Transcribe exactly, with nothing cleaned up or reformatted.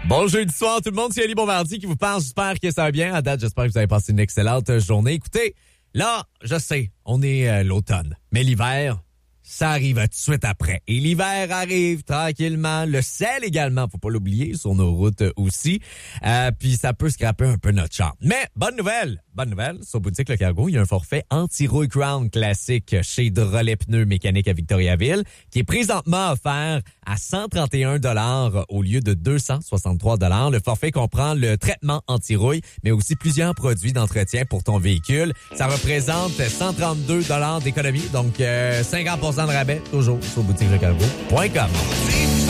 Bon jeudi soir tout le monde, c'est Ali Bombardier qui vous parle. J'espère que ça va bien. À date, j'espère que vous avez passé une excellente journée. Écoutez, là, je sais, on est euh, l'automne, mais l'hiver, ça arrive tout de suite après. Et l'hiver arrive tranquillement. Le sel également, faut pas l'oublier, sur nos routes aussi. Euh, puis ça peut scraper un peu notre char. Mais bonne nouvelle, bonne nouvelle, sur Boutique Le Cargo, il y a un forfait anti-rouille Crown classique chez Drolet Pneus Mécanique à Victoriaville qui est présentement offert à cent trente et un dollars au lieu de deux cent soixante-trois dollars. Le forfait comprend le traitement anti-rouille, mais aussi plusieurs produits d'entretien pour ton véhicule. Ça représente cent trente-deux dollars d'économie, donc euh, cinquante pour cent de rabais, toujours sur boutique le cargo point com.